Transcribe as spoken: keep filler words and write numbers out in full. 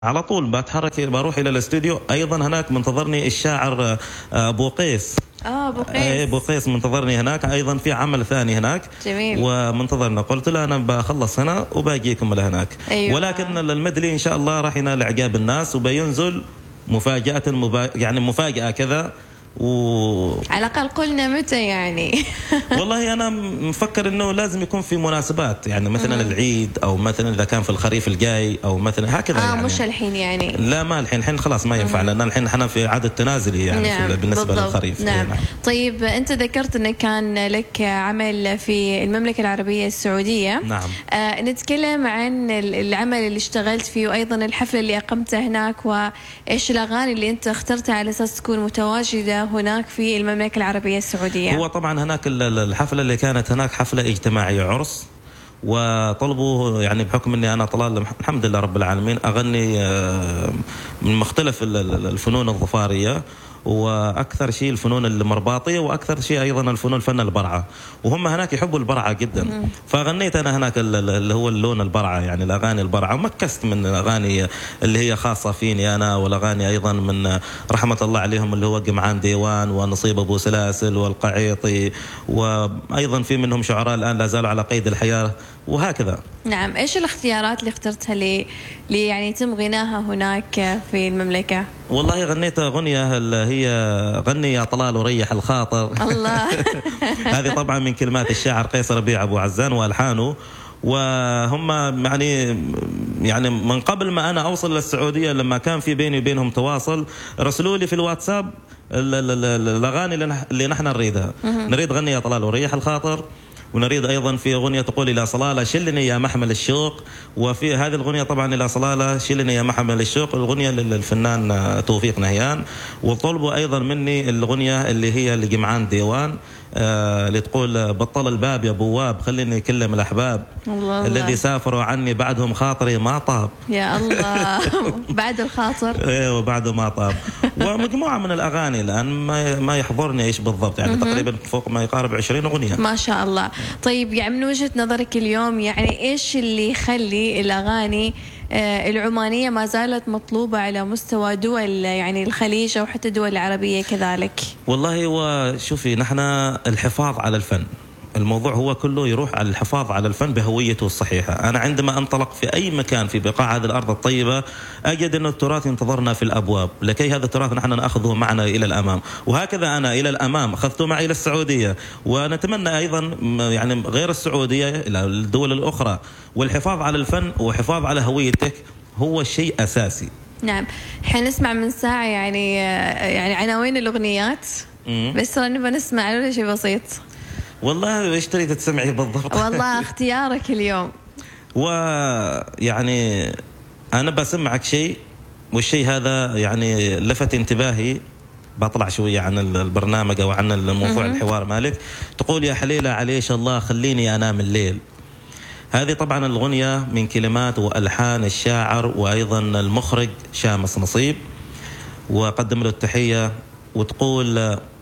على طول بتحرك بروح الى الاستوديو. ايضا هناك منتظرني الشاعر ابو قيس. اه ابو قيس. اي ابو قيس منتظرني هناك. ايضا في عمل ثاني هناك. جميل. ومنتظرنا. قلت له انا بخلص هنا وباجيكم لهناك. أيوة. ولكن المدلي ان شاء الله راح ينال اعجاب الناس وبينزل مفاجاه مبا... يعني مفاجاه كذا. و... على الأقل قلنا متى يعني. والله أنا مفكر إنه لازم يكون في مناسبات، يعني مثلا العيد أو مثلا إذا كان في الخريف الجاي أو مثلا هكذا. آه يعني مش الحين يعني. لا ما الحين الحين خلاص ما ينفع لأن الحين احنا في عدد تنازلي يعني. نعم بالنسبة بالضبط. للخريف. نعم. نعم. طيب أنت ذكرت أنك كان لك عمل في المملكة العربية السعودية. نعم. آه نتكلم عن العمل اللي اشتغلت فيه وأيضا الحفلة اللي أقمتها هناك، وإيش الأغاني اللي أنت اخترتها على أساس تكون متواجدة هناك في المملكة العربية السعودية. هو طبعا هناك الحفلة اللي كانت هناك حفلة اجتماعية عرس، وطلبوا يعني بحكم اني انا طلال الحمد لله رب العالمين اغني من مختلف الفنون الظفاريه، واكثر شيء الفنون المرباطيه، واكثر شيء ايضا الفنون الفن البرعه، وهم هناك يحبوا البرعه جدا. فغنيت انا هناك اللي هو اللون البرعه، يعني الاغاني البرعه، ومكست من الاغاني اللي هي خاصه فيني انا، والاغاني ايضا من رحمه الله عليهم اللي هو جمعان ديوان ونصيب ابو سلاسل والقعيطي، وايضا في منهم شعراء الان لا زالوا على قيد الحياه وهكذا. نعم. ايش الاختيارات اللي اخترتها لي لي يعني يتم غناها هناك في المملكه؟ والله غنيت اغنيه اللي هي غني يا طلال وريح الخاطر. الله. هذه طبعا من كلمات الشاعر قيس ربيع ابو عزان والحانه. وهم يعني يعني من قبل ما انا اوصل للسعوديه لما كان في بيني وبينهم تواصل، رسلوا لي في الواتساب الاغاني اللي نحن نريدها. نريد غني يا طلال وريح الخاطر، ونريد ايضا في اغنيه تقول الى صلاله شلني يا محمل الشوق، وفي هذه الاغنيه طبعا الى صلاله شلني يا محمل الشوق الاغنيه للفنان توفيق نهيان. وطلبوا ايضا مني الاغنيه اللي هي لجمعان ديوان آه اللي تقول بطل الباب يا بواب خليني اكلم الاحباب الله الذي الله. سافروا عني بعدهم خاطري ما طاب. يا الله. بعد الخاطر. ايوه وبعده ما طاب. ومجموعه من الاغاني الان ما ما يحضرني ايش بالضبط، يعني تقريبا فوق ما يقارب عشرين اغنيه. ما شاء الله. طيب يعني من وجهه نظرك اليوم يعني ايش اللي يخلي الاغاني العمانية ما زالت مطلوبة على مستوى دول يعني الخليج أو حتى دول العربية كذلك؟ والله وشوفي نحن الحفاظ على الفن، الموضوع هو كله يروح على الحفاظ على الفن بهويته الصحيحة. أنا عندما أنطلق في أي مكان في بقاع هذه الأرض الطيبة أجد أن التراث ينتظرنا في الأبواب، لكي هذا التراث نحن نأخذه معنا إلى الأمام. وهكذا أنا إلى الأمام أخذته معي إلى السعودية، ونتمنى أيضا يعني غير السعودية إلى الدول الأخرى. والحفاظ على الفن وحفاظ على هويتك هو شيء أساسي. نعم. حنسمع من ساعة يعني يعني عناوين الأغنيات، بس نبغى نسمع له شيء بسيط. والله ايش تريد تسمعي بالضبط؟ والله اختيارك اليوم. ويعني انا بسمعك شيء، والشيء هذا يعني لفت انتباهي، بطلع شويه عن البرنامج او عن الموضوع الحوار مالك. تقول يا حليله عليش الله خليني انام الليل. هذه طبعا الاغنيه من كلمات والحان الشاعر وايضا المخرج شامس نصيب، وقدم له التحيه. وتقول